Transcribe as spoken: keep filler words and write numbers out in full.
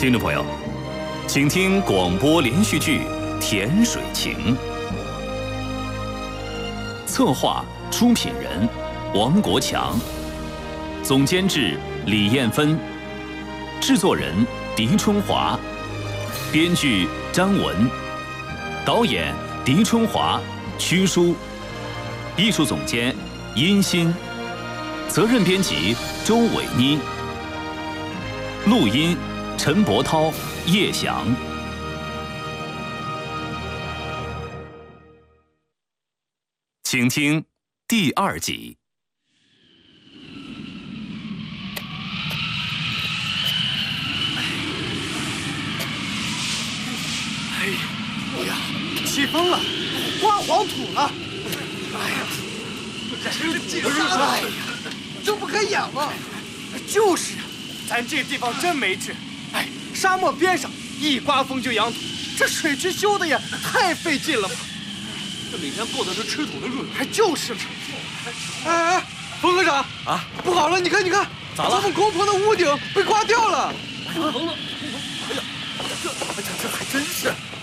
听众朋友，请听广播连续剧《甜水情》，策划、出品人王国强，总监制李艳芬，制作人狄春华，编剧张文，导演狄春华、屈舒，艺术总监殷鑫，责任编辑周伟妮，录音陈伯涛、叶翔。请听第二集。 哎呀，哎呀，起风了，刮黄土了。哎呀，这这这哎呀，这不可养吗？就是啊，咱这地方真没治。哎，沙漠边上一刮风就扬土，这水渠修的呀太费劲了吧？这每天过的是吃土的日子，还就是嘛。哎哎，冯科长啊，不好了，你看你看， 咋了？ 咱们工棚的屋顶被刮掉了。 哎呀，棚了，哎呀，这哎呀这还真是。